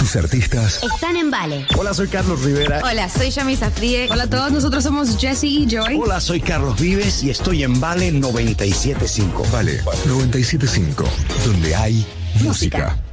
Tus artistas están en Vale. Hola, soy Carlos Rivera. Hola, soy Yami Safdie. Hola a todos, nosotros somos Jessie y Joy. Hola, soy Carlos Vives y estoy en Vale 97.5. Vale 97.5, donde hay música.